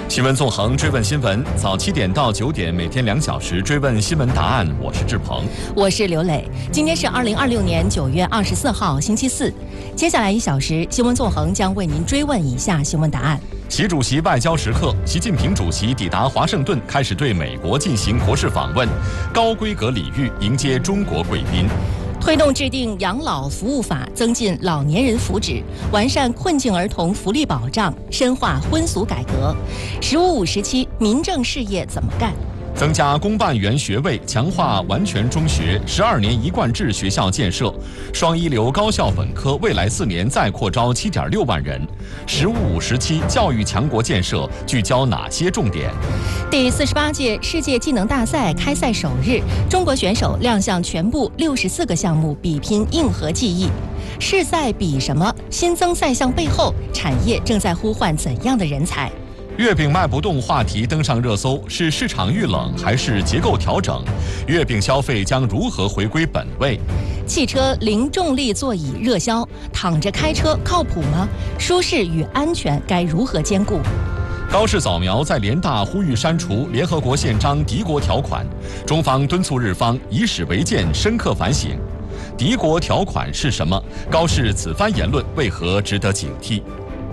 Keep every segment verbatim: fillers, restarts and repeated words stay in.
新闻纵横，追问新闻，早七点到九点，每天两小时追问新闻答案。我是志鹏， 我是刘磊。今天是二零二六年九月二十四号，星期四。接下来一小时，新闻纵横将为您追问以下新闻答案： 习主席外交时刻，习近平主席抵达华盛顿，开始对美国进行国事访问，高规格礼遇迎接中国贵宾。 推动制定养老服务法，增进老年人福祉，完善困境儿童福利保障，深化婚俗改革。十五五时期，民政事业怎么干？ 增加公办员学位，强化完全中学，十二年一贯制学校建设，双一流高校本科未来四年再扩招七点六万人。十五五时期教育强国建设聚焦哪些重点？ 第四十八届世界技能大赛开赛首日，中国选手亮相全部六十四个项目，比拼硬核技艺。世赛比什么？新增赛项背后，产业正在呼唤怎样的人才？ 月饼卖不动话题登上热搜，是市场遇冷还是结构调整？月饼消费将如何回归本位？ 汽车零重力座椅热销，躺着开车靠谱吗？舒适与安全该如何兼顾？ 高市早苗在联大呼吁删除联合国宪章敌国条款，中方敦促日方以史为鉴，深刻反省。敌国条款是什么？高市此番言论为何值得警惕？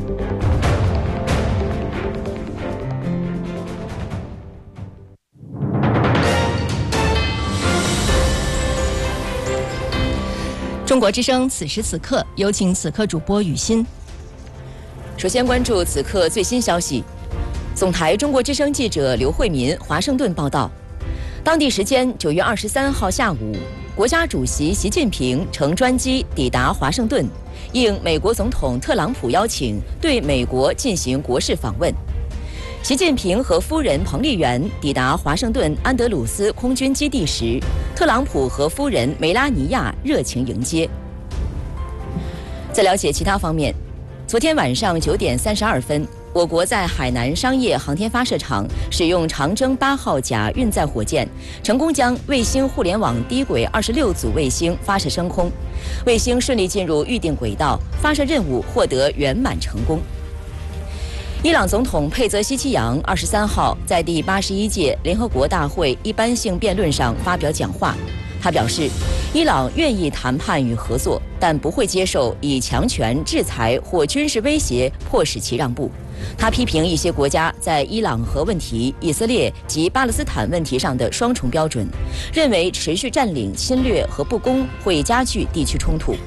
中国之声此时此刻，有请此刻主播雨欣。 首先关注此刻最新消息。总台中国之声记者刘慧民华盛顿报道，当地时间九月二十三号下午，国家主席习近平乘专机抵达华盛顿，应美国总统特朗普邀请，对美国进行国事访问。习近平和夫人彭丽媛抵达华盛顿安德鲁斯空军基地时，特朗普和夫人梅拉尼亚热情迎接。在了解其他方面，昨天晚上九点三十二分，我国在海南商业航天发射场使用长征八号甲运载火箭，成功将卫星互联网低轨二十六组卫星发射升空，卫星顺利进入预定轨道，发射任务获得圆满成功。伊朗总统佩泽希奇扬二十三号在第八十一届联合国大会一般性辩论上发表讲话，他表示，伊朗愿意谈判与合作，但不会接受以强权、制裁或军事威胁迫使其让步。他批评一些国家在伊朗核问题、以色列及巴勒斯坦问题上的双重标准，认为持续占领、侵略和不公会加剧地区冲突。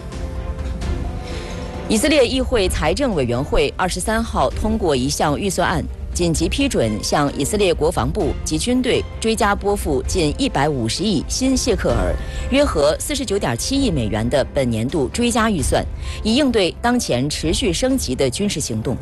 以色列议会财政委员会二十三号通过一项预算案，紧急批准向以色列国防部及军队追加拨付近一百五十亿新谢克尔，约合四十九点七亿美元的本年度追加预算，以应对当前持续升级的军事行动。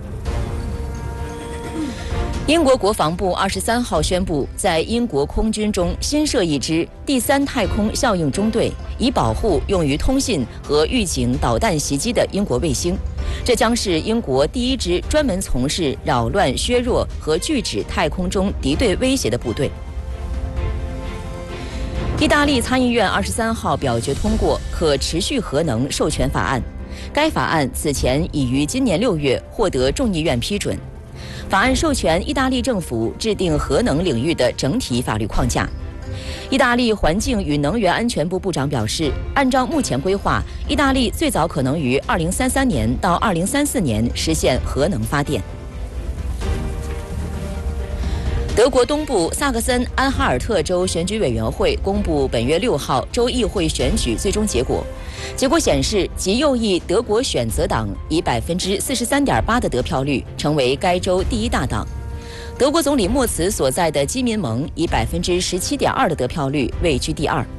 英国国防部二十三号宣布，在英国空军中新设一支第三太空效应中队，以保护用于通信和预警导弹袭击的英国卫星。这将是英国第一支专门从事扰乱、削弱和拒止太空中敌对威胁的部队。意大利参议院二十三号表决通过可持续核能授权法案，该法案此前已于今年六月获得众议院批准。法案授权意大利政府制定核能领域的整体法律框架。意大利环境与能源安全部部长表示，按照目前规划，意大利最早可能于二零三三年到二零三四年实现核能发电。德国东部萨克森安哈尔特州选举委员会公布本月六号州议会选举最终结果，结果显示，极右翼德国选择党以百分之四十三点八的得票率成为该州第一大党。德国总理默茨所在的基民盟以百分之十七点二的得票率位居第二。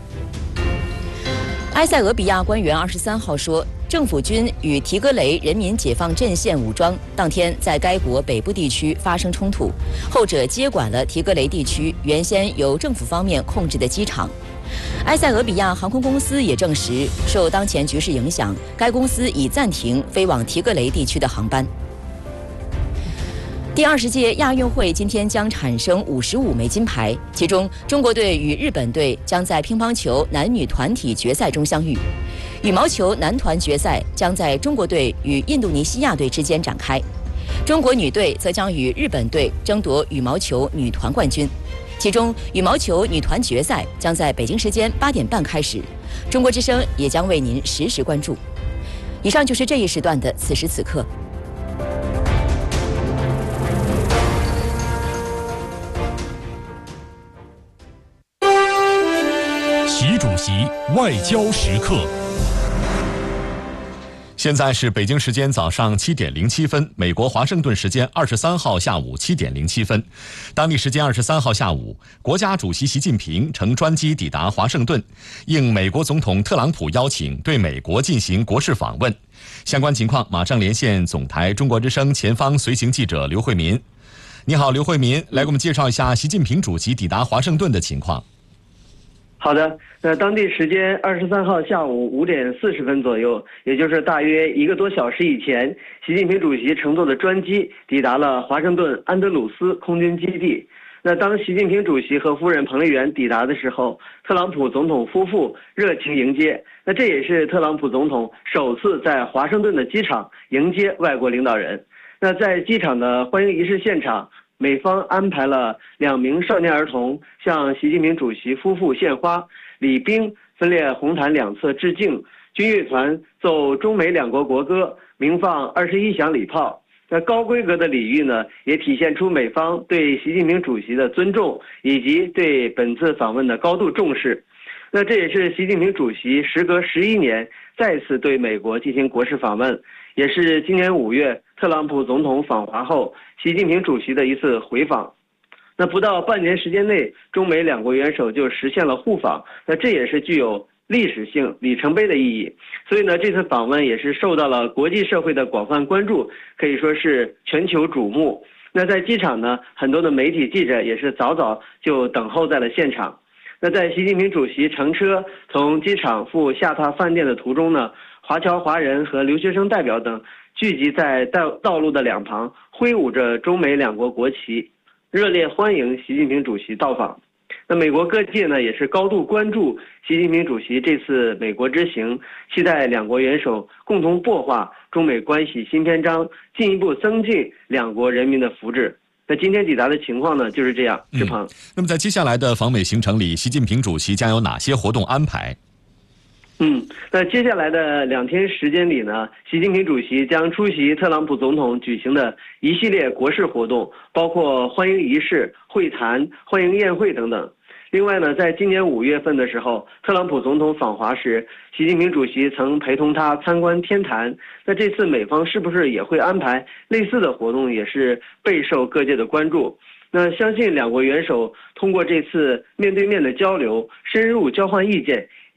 埃塞俄比亚官员二十三号说，政府军与提格雷人民解放阵线武装当天在该国北部地区发生冲突，后者接管了提格雷地区原先由政府方面控制的机场。埃塞俄比亚航空公司也证实，受当前局势影响，该公司已暂停飞往提格雷地区的航班。第二十届亚运会今天将产生五十五枚金牌，其中中国队与日本队将在乒乓球男女团体决赛中相遇，羽毛球男团决赛将在中国队与印度尼西亚队之间展开。 中国女队则将与日本队争夺羽毛球女团冠军。其中，羽毛球女团决赛将在北京时间八点半开始，中国之声也将为您实时关注。以上就是这一时段的此时此刻。 习主席外交时刻。 现在是北京时间早上七点零七分，美国华盛顿时间二十三号下午七点零七分，当地时间二十三号下午，国家主席习近平乘专机抵达华盛顿，应美国总统特朗普邀请，对美国进行国事访问。相关情况马上连线总台中国之声前方随行记者刘慧民。你好，刘慧民，来给我们介绍一下习近平主席抵达华盛顿的情况。 好的，那当地时间二十三号下午五点四十分左右，也就是大约一个多小时以前，习近平主席乘坐的专机抵达了华盛顿安德鲁斯空军基地。那当习近平主席和夫人彭丽媛抵达的时候，特朗普总统夫妇热情迎接。那这也是特朗普总统首次在华盛顿的机场迎接外国领导人。那在机场的欢迎仪式现场，美方安排了两名少年儿童向习近平主席夫妇献花，礼兵分列红毯两侧致敬，军乐团奏中美两国国歌，鸣放二十一响礼炮。那高规格的礼遇呢，也体现出美方对习近平主席的尊重，以及对本次访问的高度重视。那这也是习近平主席时隔十一年再次对美国进行国事访问，也是今年五月特朗普总统访华后习近平主席的一次回访。那不到半年时间内，中美两国元首就实现了互访，那这也是具有历史性里程碑的意义。所以呢，这次访问也是受到了国际社会的广泛关注，可以说是全球瞩目。那在机场呢，很多的媒体记者也是早早就等候在了现场。那在习近平主席乘车从机场赴下榻饭店的途中呢，华侨华人和留学生代表等聚集在道道路的两旁，挥舞着中美两国国旗，热烈欢迎习近平主席到访。那美国各界呢也是高度关注习近平主席这次美国之行，期待两国元首共同擘画中美关系新篇章，进一步增进两国人民的福祉。那今天抵达的情况呢就是这样，志鹏、嗯。 那么在接下来的访美行程里，习近平主席将有哪些活动安排？ 嗯，那接下来的两天时间里呢，习近平主席将出席特朗普总统举行的一系列国事活动，包括欢迎仪式、会谈、欢迎宴会等等。另外呢，在今年五月份的时候，特朗普总统访华时，习近平主席曾陪同他参观天坛。那这次美方是不是也会安排类似的活动，也是备受各界的关注。那相信两国元首通过这次面对面的交流，深入交换意见，